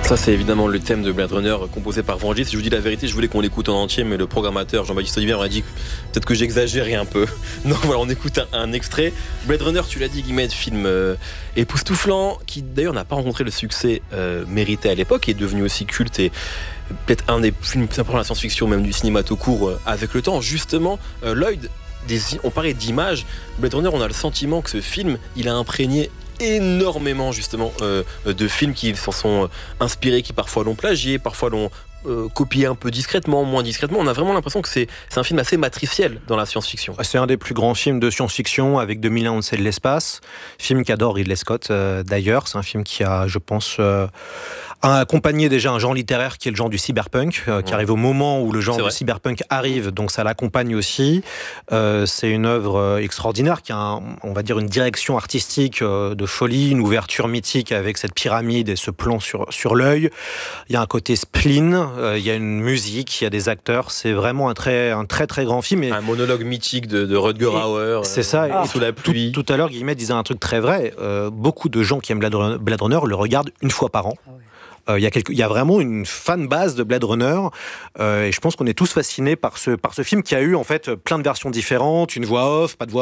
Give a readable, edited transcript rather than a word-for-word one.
Ça, c'est évidemment le thème de Blade Runner composé par Vangelis. Si je vous dis la vérité, je voulais qu'on l'écoute en entier, mais le programmateur Jean-Baptiste Olivier m'a dit peut-être que j'exagérais un peu. Donc voilà, on écoute un extrait. Blade Runner, tu l'as dit, Guillemette, film époustouflant, qui d'ailleurs n'a pas rencontré le succès mérité à l'époque, et est devenu aussi culte et peut-être un des films plus importants de la science-fiction, même du cinéma tout court, avec le temps. Justement, Lloyd, on parlait d'image. Blade Runner, on a le sentiment que ce film, il a imprégné énormément justement de films qui s'en sont inspirés, qui parfois l'ont plagié, parfois l'ont copié un peu discrètement, moins discrètement. On a vraiment l'impression que c'est un film assez matriciel dans la science-fiction. C'est un des plus grands films de science-fiction avec 2001 Odyssée de l'espace, film qu'adore Ridley Scott d'ailleurs. C'est un film qui a, je pense, a accompagné déjà un genre littéraire qui est le genre du cyberpunk, qui arrive au moment où le genre du cyberpunk arrive, donc ça l'accompagne aussi. C'est une œuvre extraordinaire qui a, on va dire, une direction artistique de folie, une ouverture mythique avec cette pyramide et ce plan sur l'œil. Il y a un côté spleen, il y a une musique, il y a des acteurs. C'est vraiment un très très grand film. Et un monologue mythique de Rutger Hauer. C'est ça. Sous la pluie. Tout à l'heure, Guillemette disait un truc très vrai. Beaucoup de gens qui aiment Blade Runner le regardent une fois par an. Il y a vraiment une fan base de Blade Runner et je pense qu'on est tous fascinés par ce film qui a eu en fait plein de versions différentes, une voix off, pas de voix